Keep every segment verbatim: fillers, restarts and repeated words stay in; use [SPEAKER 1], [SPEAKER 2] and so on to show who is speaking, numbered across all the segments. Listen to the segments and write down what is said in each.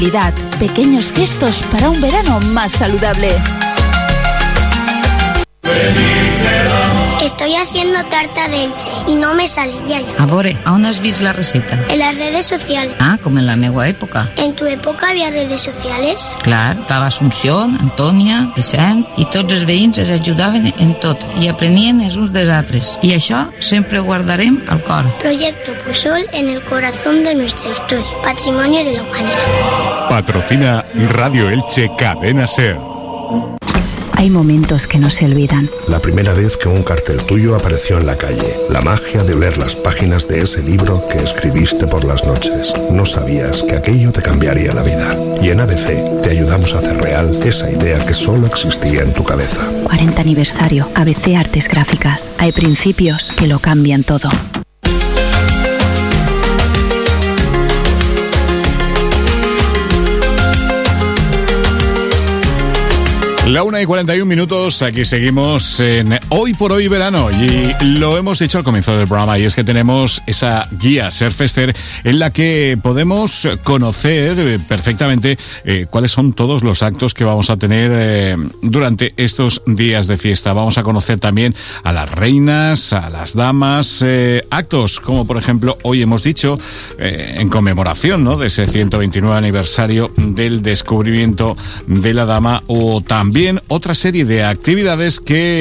[SPEAKER 1] Pequeños gestos para un verano más saludable.
[SPEAKER 2] Estoy haciendo tarta de Elche y no me sale, ya, ya.
[SPEAKER 3] A veure, on has vist la recepta?
[SPEAKER 2] En las redes sociales.
[SPEAKER 3] Ah, com en la meua època.
[SPEAKER 2] ¿En tu época había redes sociales?
[SPEAKER 3] Clar, estava Assumpció, Antònia, Vicent, i tots els veïns es ajudaven en tot i aprenien els uns dels altres. I això sempre ho guardarem al cor.
[SPEAKER 2] Proyecto Pusol en el corazón de nuestra historia, patrimonio de la humanidad.
[SPEAKER 4] Patrocina Radio Elche Cadena Ser.
[SPEAKER 5] Hay momentos que no se olvidan.
[SPEAKER 6] La primera vez que un cartel tuyo apareció en la calle. La magia de oler las páginas de ese libro que escribiste por las noches. No sabías que aquello te cambiaría la vida. Y en A B C te ayudamos a hacer real esa idea que solo existía en tu cabeza.
[SPEAKER 5] cuarenta aniversario. A B C Artes Gráficas. Hay principios que lo cambian todo.
[SPEAKER 4] La una y cuarenta y un minutos, aquí seguimos en Hoy por Hoy Verano y lo hemos dicho al comienzo del programa y es que tenemos esa guía Surfester en la que podemos conocer perfectamente eh, cuáles son todos los actos que vamos a tener eh, durante estos días de fiesta. Vamos a conocer también a las reinas, a las damas, eh, actos como por ejemplo hoy hemos dicho eh, en conmemoración, ¿no?, de ese ciento veintinueve aniversario del descubrimiento de la dama, o también otra serie de actividades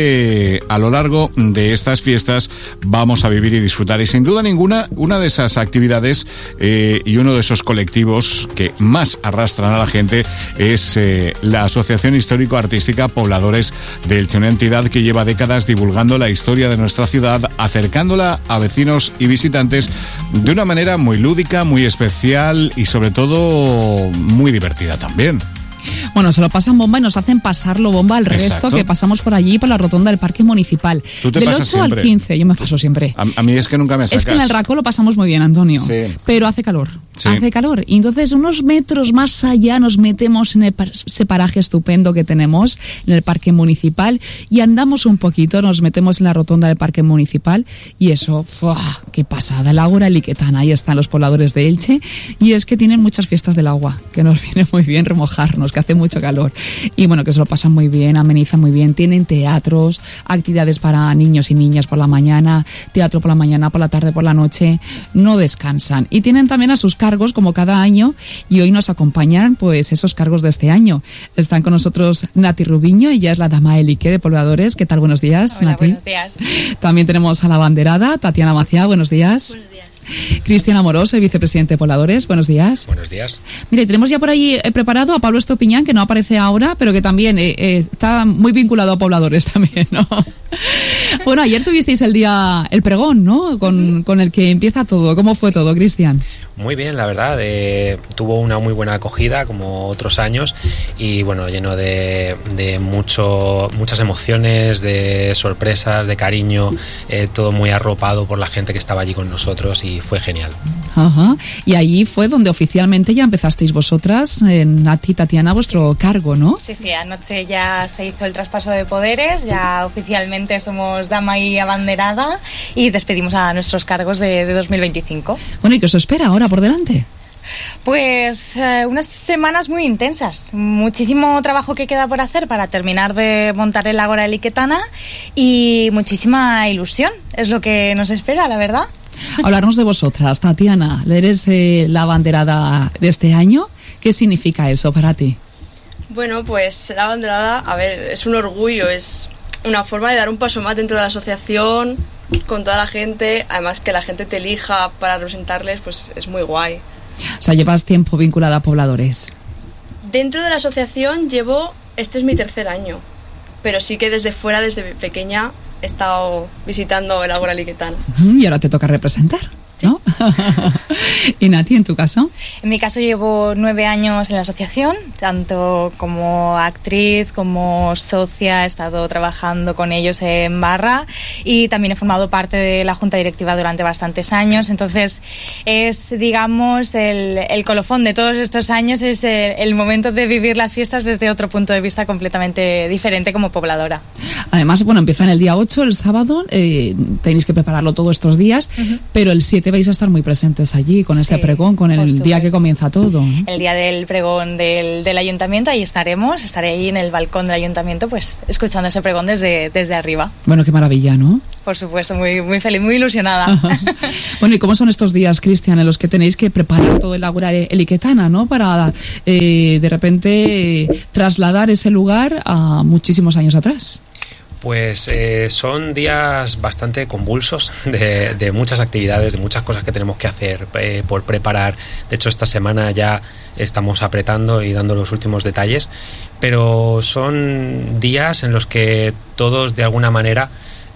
[SPEAKER 4] que a lo largo de estas fiestas vamos a vivir y disfrutar. Y sin duda ninguna, una de esas actividades eh, y uno de esos colectivos que más arrastran a la gente es eh, la Asociación Histórico-Artística Pobladores de Elche, una entidad que lleva décadas divulgando la historia de nuestra ciudad, acercándola a vecinos y visitantes de una manera muy lúdica, muy especial y sobre todo muy divertida también.
[SPEAKER 7] Bueno, se lo pasan bomba y nos hacen pasarlo bomba al resto.
[SPEAKER 4] Exacto.
[SPEAKER 7] Que pasamos por allí, por la rotonda del Parque Municipal.
[SPEAKER 4] ¿Tú te
[SPEAKER 7] Del
[SPEAKER 4] pasas
[SPEAKER 7] ocho
[SPEAKER 4] siempre?
[SPEAKER 7] Al quince, yo me paso siempre.
[SPEAKER 4] A, a mí es que nunca me sacas.
[SPEAKER 7] Es que en el Racó lo pasamos muy bien, Antonio.
[SPEAKER 4] Sí.
[SPEAKER 7] Pero hace calor.
[SPEAKER 4] Sí.
[SPEAKER 7] Hace calor. Y entonces, unos metros más allá, nos metemos en el par- ese paraje estupendo que tenemos, en el Parque Municipal, y andamos un poquito, nos metemos en la rotonda del Parque Municipal, y eso, ¡buah! ¡Qué pasada! El Ágora Liquetana, ahí están los pobladores de Elche, y es que tienen muchas fiestas del agua, que nos viene muy bien remojarnos, que hace mucho calor. Y bueno, que se lo pasan muy bien, amenizan muy bien. Tienen teatros, actividades para niños y niñas por la mañana, teatro por la mañana, por la tarde, por la noche. No descansan. Y tienen también a sus cargos, como cada año, y hoy nos acompañan pues esos cargos de este año. Están con nosotros Nati Rubiño, ella es la dama Elique de Pobladores. ¿Qué tal? Buenos días,
[SPEAKER 8] Hola,
[SPEAKER 7] Nati.
[SPEAKER 8] buenos días.
[SPEAKER 7] También tenemos a la abanderada, Tatiana Maciá. Buenos días.
[SPEAKER 8] Buenos días.
[SPEAKER 7] Cristian Amorós, el vicepresidente de Pobladores. Buenos días.
[SPEAKER 9] Buenos días.
[SPEAKER 7] Mire, tenemos ya por ahí eh, preparado a Pablo Estopiñán, que no aparece ahora, pero que también eh, eh, está muy vinculado a Pobladores también, ¿no? Bueno, ayer tuvisteis el día, el pregón, ¿no? Con, con el que empieza todo. ¿Cómo fue todo, Cristian?
[SPEAKER 9] Muy bien, la verdad. Eh, tuvo una muy buena acogida, como otros años, y bueno, lleno de, de mucho, muchas emociones, de sorpresas, de cariño, eh, todo muy arropado por la gente que estaba allí con nosotros y fue genial.
[SPEAKER 7] Ajá. Y ahí fue donde oficialmente ya empezasteis vosotras, eh, Nati y Tatiana, vuestro cargo, ¿no?
[SPEAKER 8] Sí, sí, anoche ya se hizo el traspaso de poderes, ya oficialmente somos dama y abanderada y despedimos a nuestros cargos de, de dos mil veinticinco.
[SPEAKER 7] Bueno, ¿y qué os espera ahora por delante?
[SPEAKER 8] Pues eh, unas semanas muy intensas, muchísimo trabajo que queda por hacer para terminar de montar el Ágora Liquetana y muchísima ilusión, es lo que nos espera, la verdad.
[SPEAKER 7] Hablarnos de vosotras, Tatiana, eres eh, la abanderada de este año. ¿Qué significa eso para ti?
[SPEAKER 10] Bueno, pues ser abanderada, a ver, es un orgullo, es una forma de dar un paso más dentro de la asociación, con toda la gente, además que la gente te elija para representarles, pues es muy guay.
[SPEAKER 7] O sea, llevas tiempo vinculada a Pobladores.
[SPEAKER 10] Dentro de la asociación llevo, este es mi tercer año, pero sí que desde fuera, desde pequeña, he estado visitando el Ágora Liquetana.
[SPEAKER 7] Y ahora te toca representar, ¿no? ¿Y Nati, en tu caso?
[SPEAKER 8] En mi caso llevo nueve años en la asociación, tanto como actriz como socia, he estado trabajando con ellos en barra y también he formado parte de la junta directiva durante bastantes años, entonces es, digamos, el, el colofón de todos estos años, es el, el momento de vivir las fiestas desde otro punto de vista completamente diferente como pobladora.
[SPEAKER 7] Además, bueno, empiezan el día ocho, el sábado, eh, tenéis que prepararlo todos estos días, uh-huh. Pero el siete que vais a estar muy presentes allí con
[SPEAKER 8] Sí,
[SPEAKER 7] ese pregón, con el
[SPEAKER 8] por
[SPEAKER 7] día que
[SPEAKER 8] supuesto.
[SPEAKER 7] comienza todo.
[SPEAKER 8] El día del pregón del, del ayuntamiento, ahí estaremos, estaré ahí en el balcón del ayuntamiento, pues escuchando ese pregón desde, desde arriba.
[SPEAKER 7] Bueno, qué maravilla, ¿no?
[SPEAKER 8] Por supuesto, muy, muy feliz, muy ilusionada.
[SPEAKER 7] Bueno, ¿y cómo son estos días, Cristian, en los que tenéis que preparar todo el Ágora Eliquetana, ¿no? Para eh, de repente eh, trasladar ese lugar a muchísimos años atrás.
[SPEAKER 9] Pues eh, son días bastante convulsos de, de muchas actividades, de muchas cosas que tenemos que hacer eh, por preparar. De hecho, esta semana ya estamos apretando y dando los últimos detalles, pero son días en los que todos de alguna manera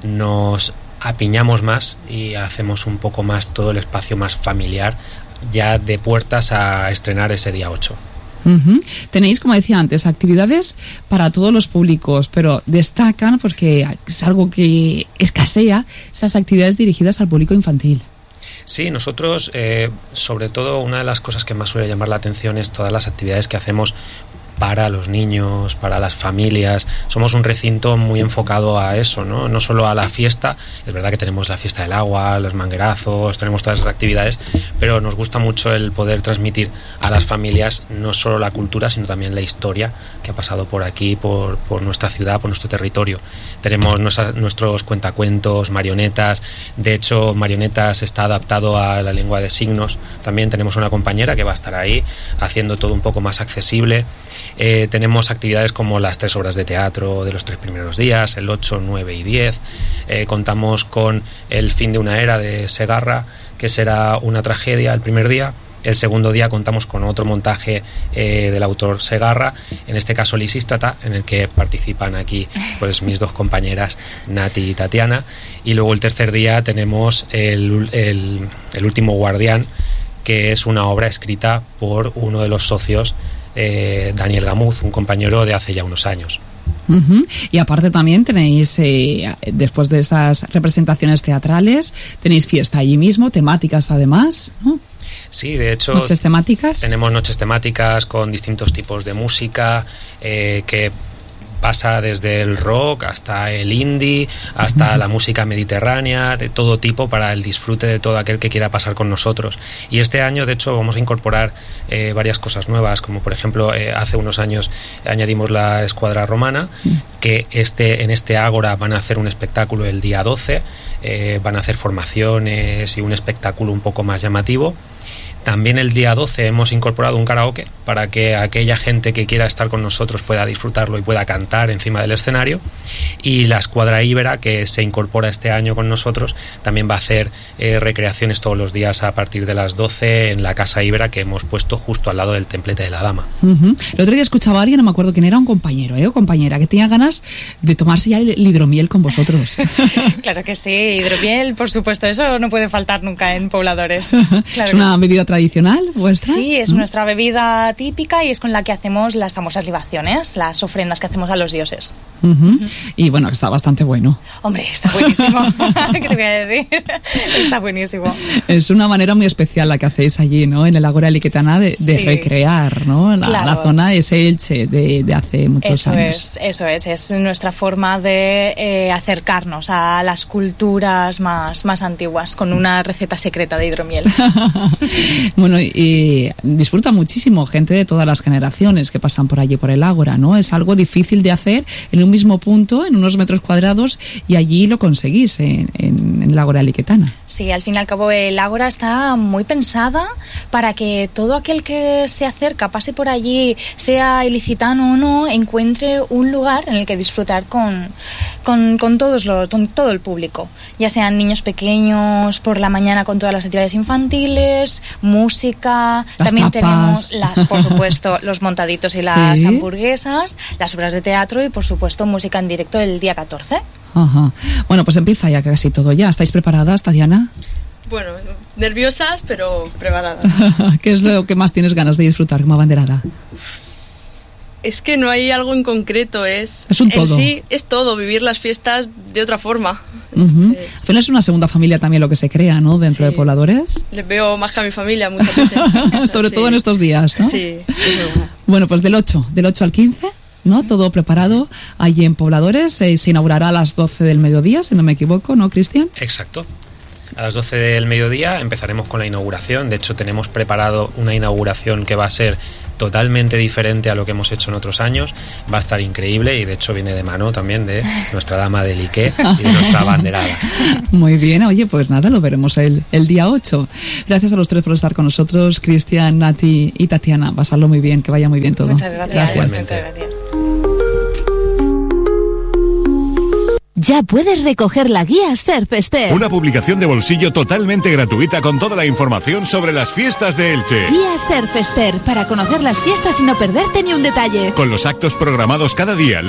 [SPEAKER 9] nos apiñamos más y hacemos un poco más todo el espacio más familiar, ya de puertas a estrenar ese día ocho.
[SPEAKER 7] Uh-huh. Tenéis, como decía antes, actividades para todos los públicos, pero destacan, porque es algo que escasea, esas actividades dirigidas al público infantil.
[SPEAKER 9] Sí, nosotros, eh, sobre todo, una de las cosas que más suele llamar la atención es todas las actividades que hacemos para los niños, para las familias. Somos un recinto muy enfocado a eso, ¿no? No solo a la fiesta. Es verdad que tenemos la fiesta del agua, los manguerazos, tenemos todas esas actividades, pero nos gusta mucho el poder transmitir a las familias no solo la cultura, sino también la historia que ha pasado por aquí, por, por nuestra ciudad, por nuestro territorio. Tenemos nuestra, nuestros cuentacuentos, marionetas. De hecho, marionetas está adaptado a la lengua de signos. También tenemos una compañera que va a estar ahí haciendo todo un poco más accesible. Eh, tenemos actividades como las tres obras de teatro de los tres primeros días, el ocho, nueve y diez. Eh, contamos con el fin de una era de Segarra, que será una tragedia el primer día. El segundo día contamos con otro montaje eh, del autor Segarra, en este caso Lisístrata, en el que participan aquí pues mis dos compañeras Nati y Tatiana. Y luego el tercer día tenemos el, el, el último guardián, que es una obra escrita por uno de los socios, eh, Daniel Gamuz, un compañero de hace ya unos años.
[SPEAKER 7] Uh-huh. Y aparte también tenéis, eh, después de esas representaciones teatrales, tenéis fiesta allí mismo, temáticas además, ¿no?
[SPEAKER 9] Sí, de hecho,
[SPEAKER 7] noches temáticas.
[SPEAKER 9] Tenemos noches temáticas con distintos tipos de música, eh, que pasa desde el rock hasta el indie, hasta uh-huh. la música mediterránea, de todo tipo, para el disfrute de todo aquel que quiera pasar con nosotros. Y este año, de hecho, vamos a incorporar eh, varias cosas nuevas, como por ejemplo, eh, hace unos años añadimos la Escuadra Romana, uh-huh. que este, en este Ágora van a hacer un espectáculo el día doce, eh, van a hacer formaciones y un espectáculo un poco más llamativo. También el día doce hemos incorporado un karaoke para que aquella gente que quiera estar con nosotros pueda disfrutarlo y pueda cantar encima del escenario. Y la Escuadra Íbera, que se incorpora este año con nosotros, también va a hacer eh, recreaciones todos los días a partir de las doce en la Casa Íbera, que hemos puesto justo al lado del templete de la Dama.
[SPEAKER 7] Uh-huh. El otro día escuchaba a alguien, no me acuerdo quién era, un compañero ¿eh? o compañera, que tenía ganas de tomarse ya el, el hidromiel con vosotros.
[SPEAKER 8] Claro que sí, hidromiel, por supuesto, eso no puede faltar nunca en pobladores. Claro,
[SPEAKER 7] es una bebida tradicional vuestra.
[SPEAKER 8] Sí, es
[SPEAKER 7] ¿no?
[SPEAKER 8] nuestra bebida típica y es con la que hacemos las famosas libaciones, las ofrendas que hacemos a los dioses.
[SPEAKER 7] Uh-huh. Uh-huh. Y bueno, está bastante bueno.
[SPEAKER 8] Hombre, está buenísimo. ¿Qué te voy a decir? Está buenísimo.
[SPEAKER 7] Es una manera muy especial la que hacéis allí, ¿no? En el Ágora Eliquetana de, de sí. recrear, ¿no? La,
[SPEAKER 8] claro.
[SPEAKER 7] la zona ese Elche de, de hace muchos
[SPEAKER 8] eso
[SPEAKER 7] años.
[SPEAKER 8] Es, eso es, es nuestra forma de eh, acercarnos a las culturas más, más antiguas con una receta secreta de hidromiel.
[SPEAKER 7] Bueno, y disfruta muchísimo gente de todas las generaciones que pasan por allí por el Ágora, ¿no? Es algo difícil de hacer en un mismo punto, en unos metros cuadrados, y allí lo conseguís en, en, en el Ágora Eliquetana.
[SPEAKER 8] Sí, al fin y al cabo el Ágora está muy pensada para que todo aquel que se acerca, pase por allí, sea ilicitano o no, encuentre un lugar en el que disfrutar con, con, con, todos los, con todo el público, ya sean niños pequeños por la mañana con todas las actividades infantiles, música,
[SPEAKER 7] las
[SPEAKER 8] también
[SPEAKER 7] tapas.
[SPEAKER 8] tenemos las, por supuesto, los montaditos y las
[SPEAKER 7] ¿Sí?
[SPEAKER 8] hamburguesas, las obras de teatro y por supuesto música en directo el día catorce.
[SPEAKER 7] Ajá. Bueno, pues empieza ya casi todo ya. ¿Estáis preparadas, Tatiana?
[SPEAKER 10] Bueno, nerviosas, pero preparadas.
[SPEAKER 7] ¿Qué es lo que más tienes ganas de disfrutar como abanderada?
[SPEAKER 10] Es que no hay algo en concreto, es...
[SPEAKER 7] Es un todo.
[SPEAKER 10] En sí, es todo, vivir las fiestas de otra forma.
[SPEAKER 7] Uh-huh. Entonces, al final es una segunda familia también lo que se crea, ¿no? Dentro sí. de pobladores.
[SPEAKER 10] Les veo más que a mi familia muchas veces.
[SPEAKER 7] Sobre
[SPEAKER 10] sí.
[SPEAKER 7] todo en estos días, ¿no?
[SPEAKER 10] Sí.
[SPEAKER 7] Bueno, pues del ocho, del ocho al quince... ¿no? Todo preparado allí en Pobladores. Eh, se inaugurará a las doce del mediodía, si no me equivoco, ¿no, Cristian?
[SPEAKER 9] Exacto. a las doce del mediodía empezaremos con la inauguración. De hecho, tenemos preparado una inauguración que va a ser totalmente diferente a lo que hemos hecho en otros años. Va a estar increíble y de hecho viene de mano también de nuestra dama del Ike y de nuestra abanderada.
[SPEAKER 7] Muy bien, oye, pues nada, lo veremos el, el día ocho. Gracias a los tres por estar con nosotros, Cristian, Nati y Tatiana. Pasarlo muy bien, que vaya muy bien todo.
[SPEAKER 8] Muchas gracias.
[SPEAKER 7] Gracias.
[SPEAKER 8] Muchas gracias.
[SPEAKER 1] Ya puedes recoger la guía Surfester.
[SPEAKER 4] Una publicación de bolsillo totalmente gratuita con toda la información sobre las fiestas de Elche.
[SPEAKER 1] Guía Surfester, para conocer las fiestas y no perderte ni un detalle.
[SPEAKER 4] Con los actos programados cada día.